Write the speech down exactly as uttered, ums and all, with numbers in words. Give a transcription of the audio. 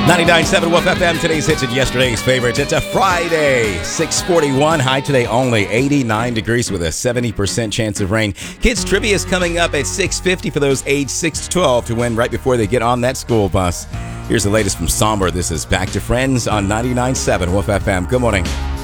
ninety-nine point seven Woof F M, today's hits and yesterday's favorites. It's a Friday, six forty-one. High today only eighty-nine degrees with a seventy percent chance of rain. Kids Trivia is coming up at six fifty for those age six to twelve to win right before they get on that school bus. Here's the latest from Somber. This is Back to Friends on ninety-nine point seven Woof F M. Good morning.